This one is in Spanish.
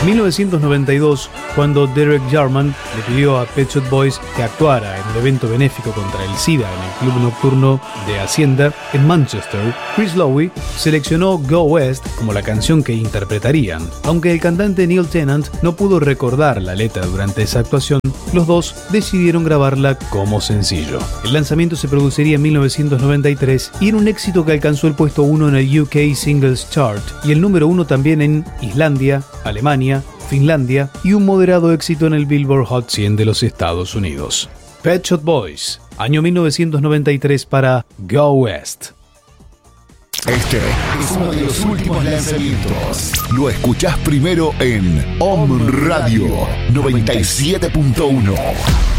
En 1992, cuando Derek Jarman le pidió a Pet Shop Boys que actuara en un evento benéfico contra el SIDA en el club nocturno de Hacienda en Manchester, Chris Lowe seleccionó Go West como la canción que interpretarían. Aunque el cantante Neil Tennant no pudo recordar la letra durante esa actuación, los dos decidieron grabarla como sencillo. El lanzamiento se produciría en 1993 y era un éxito que alcanzó el puesto 1 en el UK Singles Chart y el número 1 también en Islandia, Alemania, Finlandia y un moderado éxito en el Billboard Hot 100 de los Estados Unidos. Pet Shop Boys, año 1993 para Go West. Este es uno de los últimos lanzamientos. Lo escuchás primero en Om Radio 97.1.